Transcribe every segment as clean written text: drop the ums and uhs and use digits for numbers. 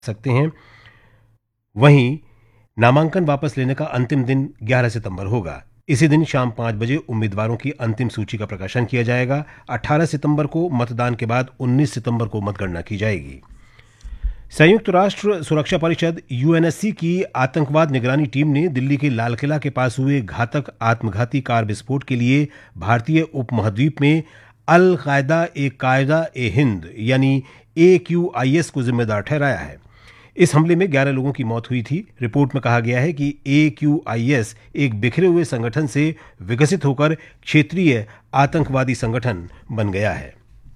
सकते हैं। वहीं नामांकन वापस लेने का अंतिम दिन 11 सितंबर होगा। इसी दिन शाम 5 बजे उम्मीदवारों की अंतिम सूची का प्रकाशन किया जाएगा। 18 सितंबर को मतदान के बाद 19 सितंबर को मतगणना की जाएगी। संयुक्त राष्ट्र सुरक्षा परिषद यूएनएससी की आतंकवाद निगरानी टीम ने दिल्ली के लाल किला के पास हुए घातक आत्मघाती कार विस्फोट के लिए भारतीय उपमहाद्वीप में अल कायदा ए हिंद यानी AQIS को जिम्मेदार ठहराया है। इस हमले में 11 लोगों की मौत हुई थी। रिपोर्ट में कहा गया है कि AQIS एक बिखरे हुए संगठन से विकसित होकर क्षेत्रीय आतंकवादी संगठन बन गया है।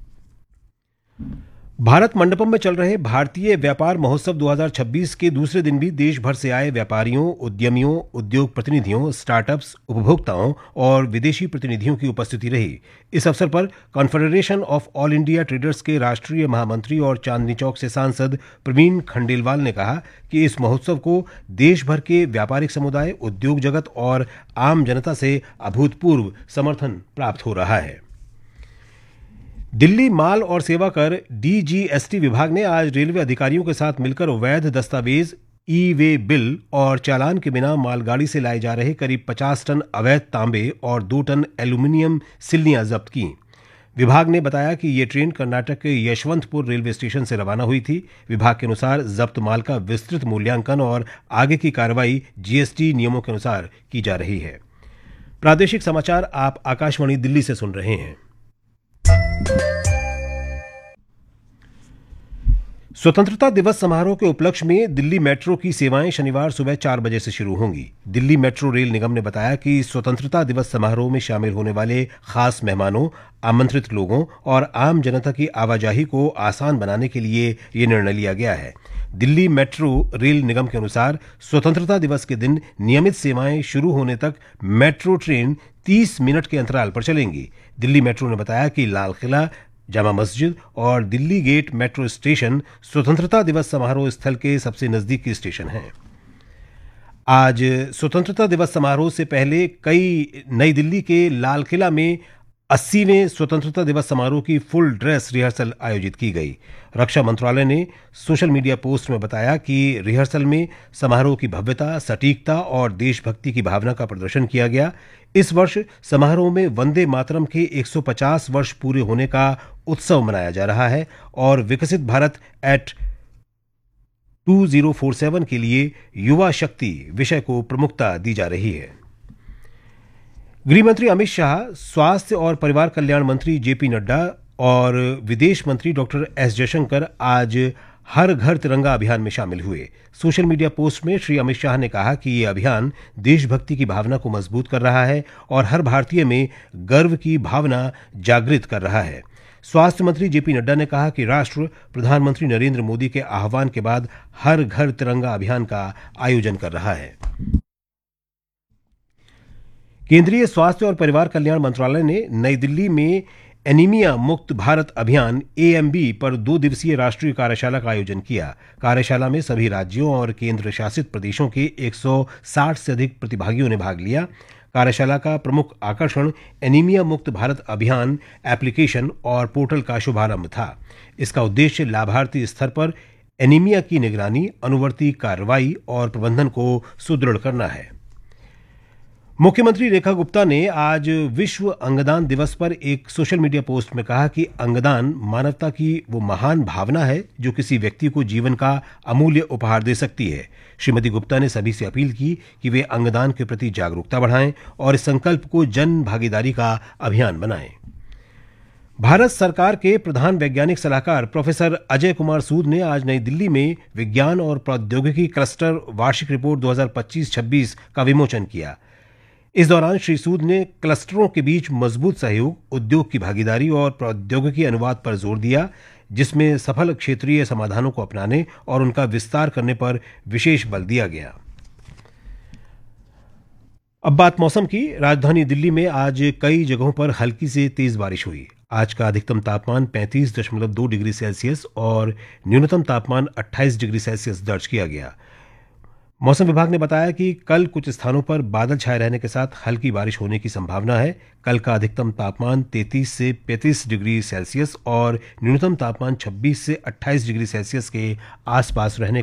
भारत मंडपम में चल रहे भारतीय व्यापार महोत्सव 2026 के दूसरे दिन भी देश भर से आए व्यापारियों, उद्यमियों, उद्योग प्रतिनिधियों, स्टार्टअप्स, उपभोक्ताओं और विदेशी प्रतिनिधियों की उपस्थिति रही। इस अवसर पर confederation of all India traders के राष्ट्रीय महामंत्री और चांदनी चौक से सांसद प्रवीण खंडेलवाल ने कहा कि इस महोत्सव को देश भर के व्यापारिक समुदाय, उद्योग जगत और आम जनता से अभूतपूर्व समर्थन प्राप्त हो रहा है। दिल्ली माल और सेवा कर DGST विभाग ने आज रेलवे अधिकारियों के साथ मिलकर वैध दस्तावेज, ई-वे बिल और चालान के बिना मालगाड़ी से लाए जा रहे करीब 50 टन अवैध तांबे और 2 टन एल्यूमिनियम सिल्लियां जब्त की। विभाग ने बताया कि ये ट्रेन कर्नाटक के यशवंतपुर रेलवे स्टेशन से रवाना हुई थी। विभाग के अनुसार जब्त माल का विस्तृत मूल्यांकन और आगे की कार्रवाई GST नियमों के अनुसार की जा रही है। प्रादेशिक समाचार आप आकाशवाणी दिल्ली से सुन रहे हैं। स्वतंत्रता दिवस समारोह के उपलक्ष्य में दिल्ली मेट्रो की सेवाएं शनिवार सुबह 4 बजे से शुरू होंगी। दिल्ली मेट्रो रेल निगम ने बताया कि स्वतंत्रता दिवस समारोह में शामिल होने वाले खास मेहमानों, आमंत्रित लोगों और आम जनता की आवाजाही को आसान बनाने के लिए यह निर्णय लिया गया है। दिल्ली मेट्रो रेल निगम के अनुसार स्वतंत्रता दिवस के दिन नियमित सेवाएं शुरू होने तक मेट्रो ट्रेन 30 मिनट के अंतराल पर चलेंगी। दिल्ली मेट्रो ने बताया कि लाल किला, जामा मस्जिद और दिल्ली गेट मेट्रो स्टेशन स्वतंत्रता दिवस समारोह स्थल के सबसे नजदीकी स्टेशन हैं। आज स्वतंत्रता दिवस समारोह से पहले नई दिल्ली के लाल किला में 80वें स्वतंत्रता दिवस समारोह की फुल ड्रेस रिहर्सल आयोजित की गई। रक्षा मंत्रालय ने सोशल मीडिया पोस्ट में बताया कि रिहर्सल में समारोह की भव्यता, सटीकता और देशभक्ति की भावना का प्रदर्शन किया गया। इस वर्ष समारोह में वंदे मातरम के 150 वर्ष पूरे होने का उत्सव मनाया जा रहा है और विकसित भारत एट 2047 के लिए युवा शक्ति विषय को प्रमुखता दी जा रही है। गृहमंत्री अमित शाह, स्वास्थ्य और परिवार कल्याण मंत्री JP नड्डा और विदेश मंत्री डॉक्टर S जयशंकर आज हर घर तिरंगा अभियान में शामिल हुए। सोशल मीडिया पोस्ट में श्री अमित शाह ने कहा कि यह अभियान देशभक्ति की भावना को मजबूत कर रहा है और हर भारतीय में गर्व की भावना जागृत कर रहा है। स्वास्थ्य मंत्री JP नड्डा ने कहा कि राष्ट्र प्रधानमंत्री नरेंद्र मोदी के आह्वान के बाद हर घर तिरंगा अभियान का आयोजन कर रहा है। केंद्रीय स्वास्थ्य और परिवार कल्याण मंत्रालय ने नई दिल्ली में एनीमिया मुक्त भारत अभियान AMB पर 2 दिवसीय राष्ट्रीय कार्यशाला का आयोजन किया। कार्यशाला में सभी राज्यों और केंद्र शासित प्रदेशों के 160 से अधिक प्रतिभागियों ने भाग लिया। कार्यशाला का प्रमुख आकर्षण एनीमिया मुक्त भारत अभियान एप्लीकेशन और पोर्टल का शुभारंभ था। इसका उद्देश्य लाभार्थी स्तर पर एनीमिया की निगरानी, अनुवर्ती कार्रवाई और प्रबंधन को सुदृढ़ करना है। मुख्यमंत्री रेखा गुप्ता ने आज विश्व अंगदान दिवस पर एक सोशल मीडिया पोस्ट में कहा कि अंगदान मानवता की वो महान भावना है जो किसी व्यक्ति को जीवन का अमूल्य उपहार दे सकती है। श्रीमती गुप्ता ने सभी से अपील की कि वे अंगदान के प्रति जागरूकता बढ़ाएं और इस संकल्प को जन भागीदारी का अभियान बनाएं। भारत सरकार के प्रधान वैज्ञानिक सलाहकार प्रोफेसर अजय कुमार सूद ने आज नई दिल्ली में विज्ञान और प्रौद्योगिकी क्लस्टर वार्षिक रिपोर्ट 2025-26 का विमोचन किया। इस दौरान श्री सूद ने क्लस्टरों के बीच मजबूत सहयोग, उद्योग की भागीदारी और प्रौद्योगिकी अनुवाद पर जोर दिया, जिसमें सफल क्षेत्रीय समाधानों को अपनाने और उनका विस्तार करने पर विशेष बल दिया गया। अब बात मौसम की। राजधानी दिल्ली में आज कई जगहों पर हल्की से तेज बारिश हुई। आज का अधिकतम तापमान 35.2 डिग्री सेल्सियस और न्यूनतम तापमान 28 डिग्री सेल्सियस दर्ज किया गया। मौसम विभाग ने बताया कि कल कुछ स्थानों पर बादल छाए रहने के साथ हल्की बारिश होने की संभावना है। कल का अधिकतम तापमान 33 से 35 डिग्री सेल्सियस और न्यूनतम तापमान 26 से 28 डिग्री सेल्सियस के आसपास रहने